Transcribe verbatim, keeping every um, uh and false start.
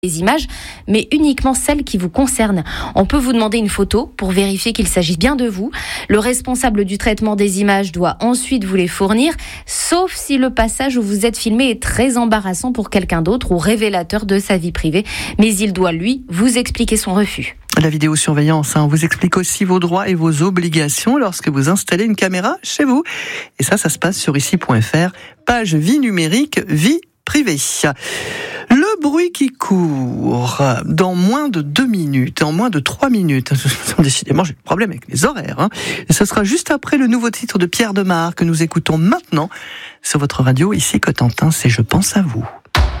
les images, mais uniquement celles qui vous concernent. On peut vous demander une photo pour vérifier qu'il s'agit bien de vous. Le responsable du traitement des images doit ensuite vous les fournir, sauf si le passage où vous êtes filmé est très embarrassant pour quelqu'un d'autre ou révélateur de sa vie privée. Mais il doit, lui, vous expliquer son refus. La vidéosurveillance hein, vous explique aussi vos droits et vos obligations lorsque vous installez une caméra chez vous. Et ça, ça se passe sur ici point f r, page vie numérique, vie privée. Le bruit qui court dans moins de deux minutes, en moins de trois minutes. Décidément, j'ai un problème avec mes horaires. Hein. Et ce sera juste après le nouveau titre de Pierre Demar que nous écoutons maintenant sur votre radio. Ici, Cotentin, c'est Je pense à vous.